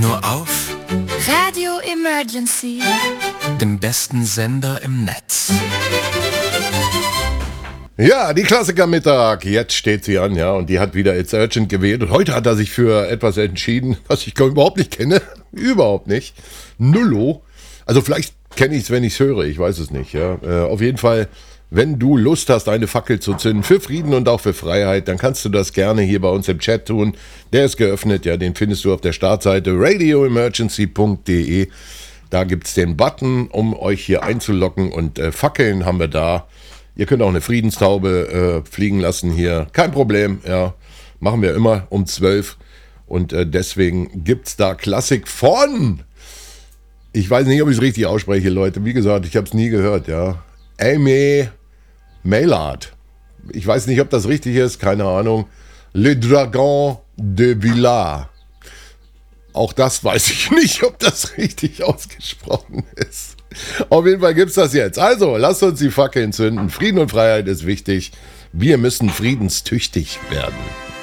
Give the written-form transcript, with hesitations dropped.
nur auf Radio Emergency, dem besten Sender im Netz. Ja, die Klassiker-Mittag, jetzt steht sie an, ja, und die hat wieder It's Urgent gewählt. Und heute hat er sich für etwas entschieden, was ich überhaupt nicht kenne. Überhaupt nicht. Nullo. Also vielleicht kenne ich es, wenn ich es höre, ich weiß es nicht, ja. Auf jeden Fall, wenn du Lust hast, eine Fackel zu zünden für Frieden und auch für Freiheit, dann kannst du das gerne hier bei uns im Chat tun. Der ist geöffnet, ja, den findest du auf der Startseite radioemergency.de. Da gibt es den Button, um euch hier einzulocken, und Fackeln haben wir da. Ihr könnt auch eine Friedenstaube fliegen lassen hier. Kein Problem, ja. Machen wir immer um 12. Und deswegen gibt's da Klassik von... Ich weiß nicht, ob ich es richtig ausspreche, Leute. Wie gesagt, ich habe es nie gehört, ja. Aimé Maillard. Ich weiß nicht, ob das richtig ist, keine Ahnung. Le Dragon de Villars. Auch das weiß ich nicht, ob das richtig ausgesprochen ist. Auf jeden Fall gibt's das jetzt. Also, lasst uns die Fackeln zünden. Frieden und Freiheit ist wichtig. Wir müssen friedenstüchtig werden.